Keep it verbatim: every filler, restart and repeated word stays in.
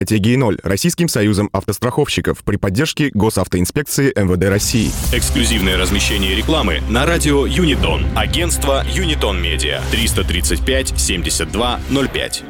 Стратегии ноль Российским союзом автостраховщиков при поддержке Госавтоинспекции эм вэ дэ России. Эксклюзивное размещение рекламы на радио Юнитон. Агентство Юнитон Медиа. триста тридцать пять семьдесят два ноль пять.